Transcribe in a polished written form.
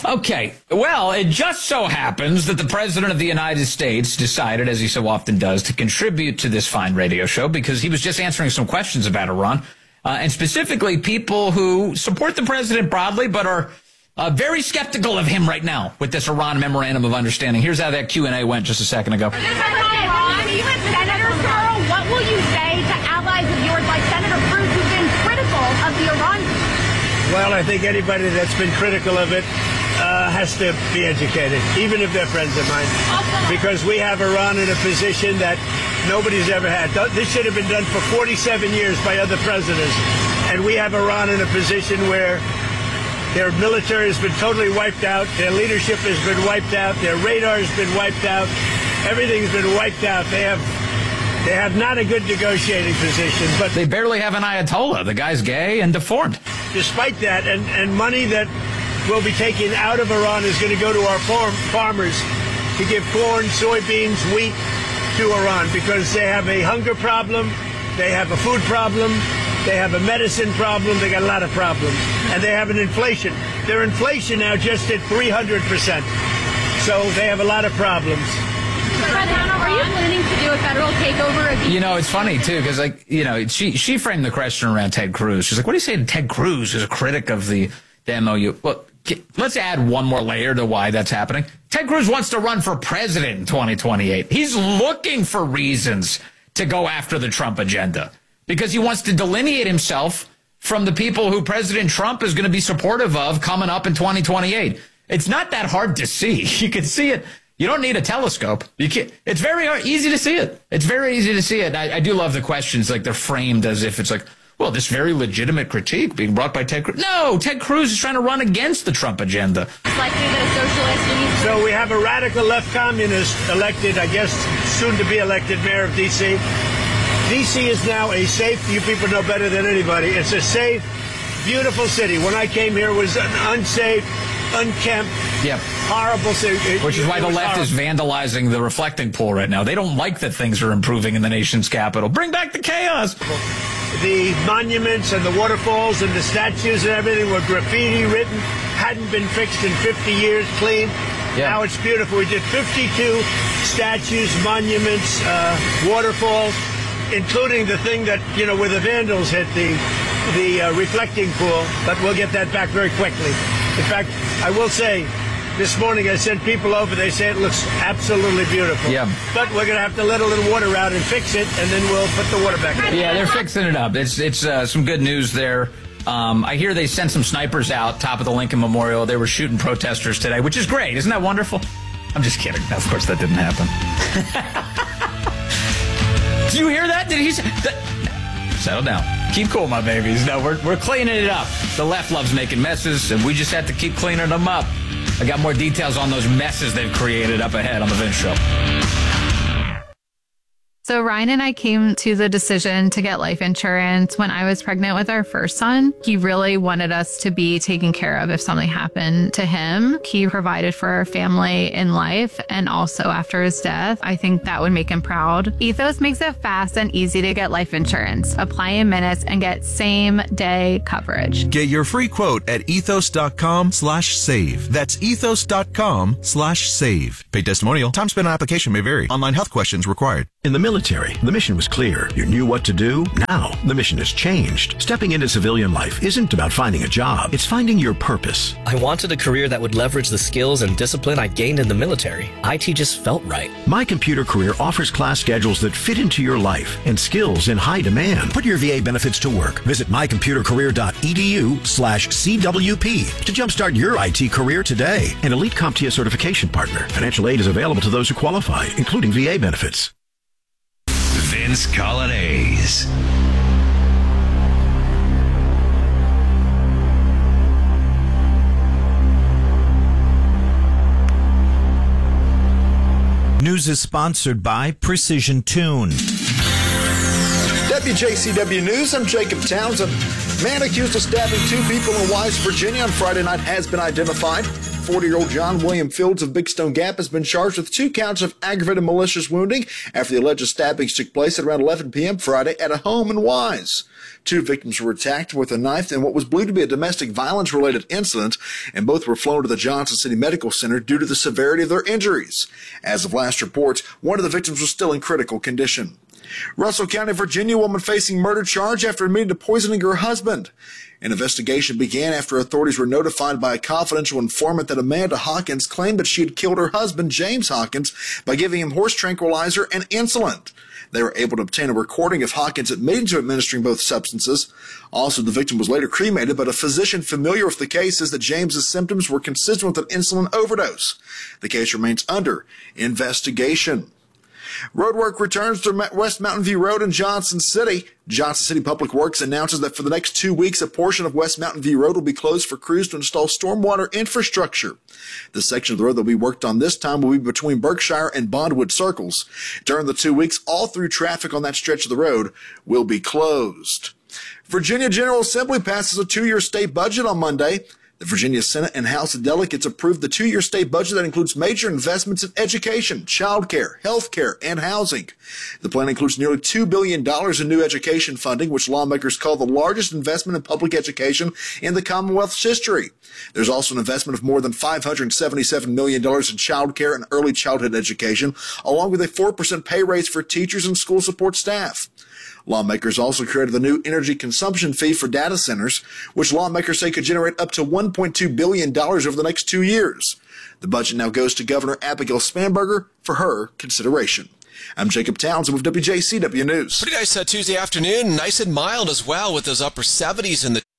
Okay, well, it just so happens that the President of the United States decided, as he so often does, to contribute to this fine radio show because he was just answering some questions about Iran, and specifically people who support the President broadly but are very skeptical of him right now with this Iran Memorandum of Understanding. Here's how that Q&A went just a second ago. Senator Carl, what will you say to allies of yours like Senator Cruz who've been critical of the Iran? Well, I think anybody that's been critical of it has to be educated, even if they're friends of mine, because we have Iran in a position that nobody's ever had. This should have been done for 47 years by other presidents, and we have Iran in a position where their military has been totally wiped out, their leadership has been wiped out, their radar has been wiped out, everything's been wiped out. They have not a good negotiating position, but they barely have an Ayatollah. The guy's gay and deformed. Despite that, and money that will be taken out of Iran is going to go to our farmers to give corn, soybeans, wheat to Iran because they have a hunger problem, they have a food problem, they have a medicine problem, they got a lot of problems, and they have an inflation. Their inflation now just hit 300%, so they have a lot of problems. Are you planning to do a federal takeover of You know, it's funny, too, because, like, you know, she framed the question around Ted Cruz. She's like, what do you say to Ted Cruz, who's a critic of the MOU? Well, let's add one more layer to why that's happening. Ted Cruz wants to run for president in 2028. He's looking for reasons to go after the Trump agenda because he wants to delineate himself from the people who President Trump is going to be supportive of coming up in 2028. It's not that hard to see. You can see it. You don't need a telescope. You can't. It's very easy to see it. It's very easy to see it. I do love the questions, like they're framed as if it's like, well, this very legitimate critique being brought by Ted Cruz. No, Ted Cruz is trying to run against the Trump agenda. It's likely that a socialist... So we have a radical left communist elected, I guess, soon to be elected mayor of D.C. D.C. is now a safe, you people know better than anybody, it's a safe, beautiful city. When I came here, it was an unsafe, unkempt, horrible city. Which is why the left is vandalizing the reflecting pool right now. They don't like that things are improving in the nation's capital. Bring back the chaos. The monuments and the waterfalls and the statues and everything were graffiti written, hadn't been fixed in 50 years, clean. Now it's beautiful. We did 52 statues, monuments, waterfalls, including the thing that, you know, where the vandals hit the reflecting pool, but we'll get that back very quickly. In fact, I will say, this morning I sent people over, they say it looks absolutely beautiful. Yeah. But we're going to have to let a little water out and fix it, and then we'll put the water back in. Yeah, they're fixing it up. It's some good news there. I hear they sent some snipers out top of the Lincoln Memorial. They were shooting protesters today, which is great. Isn't that wonderful? I'm just kidding. Of course, that didn't happen. Did you hear that? Did he say that? Settle down. Keep cool, my babies. No, we're cleaning it up. The left loves making messes, and we just have to keep cleaning them up. I got more details on those messes they've created up ahead on the Vince Show. So Ryan and I came to the decision to get life insurance when I was pregnant with our first son. He really wanted us to be taken care of if something happened to him. He provided for our family in life and also after his death. I think that would make him proud. Ethos makes it fast and easy to get life insurance. Apply in minutes and get same day coverage. Get your free quote at ethos.com/save. That's ethos.com/save. Paid testimonial. Time spent on application may vary. Online health questions required. In the military, the mission was clear. You knew what to do. Now, the mission has changed. Stepping into civilian life isn't about finding a job. It's finding your purpose. I wanted a career that would leverage the skills and discipline I gained in the military. IT just felt right. My Computer Career offers class schedules that fit into your life and skills in high demand. Put your VA benefits to work. Visit mycomputercareer.edu/CWP to jumpstart your IT career today. An elite CompTIA certification partner. Financial aid is available to those who qualify, including VA benefits. Vince Coglianese. News is sponsored by Precision Tune. WJCW News, I'm Jacob Townsend. Man accused of stabbing two people in Wise, Virginia on Friday night has been identified. 40-year-old John William Fields of Big Stone Gap has been charged with 2 counts of aggravated malicious wounding after the alleged stabbings took place at around 11 p.m. Friday at a home in Wise. 2 victims were attacked with a knife in what was believed to be a domestic violence-related incident, and both were flown to the Johnson City Medical Center due to the severity of their injuries. As of last reports, one of the victims was still in critical condition. Russell County, Virginia woman facing murder charge after admitting to poisoning her husband. An investigation began after authorities were notified by a confidential informant that Amanda Hawkins claimed that she had killed her husband, James Hawkins, by giving him horse tranquilizer and insulin. They were able to obtain a recording of Hawkins admitting to administering both substances. Also, the victim was later cremated, but a physician familiar with the case says that James's symptoms were consistent with an insulin overdose. The case remains under investigation. Roadwork returns to West Mountain View Road in Johnson City. Johnson City Public Works announces that for the next 2 weeks, a portion of West Mountain View Road will be closed for crews to install stormwater infrastructure. The section of the road that will be worked on this time will be between Berkshire and Bondwood Circles. During the 2 weeks, all through traffic on that stretch of the road will be closed. Virginia General Assembly passes a 2-year state budget on Monday. The Virginia Senate and House of Delegates approved the 2-year state budget that includes major investments in education, child care, health care, and housing. The plan includes nearly $2 billion in new education funding, which lawmakers call the largest investment in public education in the Commonwealth's history. There's also an investment of more than $577 million in child care and early childhood education, along with a 4% pay raise for teachers and school support staff. Lawmakers also created the new energy consumption fee for data centers, which lawmakers say could generate up to $1.2 billion over the next 2 years. The budget now goes to Governor Abigail Spanberger for her consideration. I'm Jacob Townsend with WJCW News. Pretty nice Tuesday afternoon. Nice and mild as well with those upper 70s in the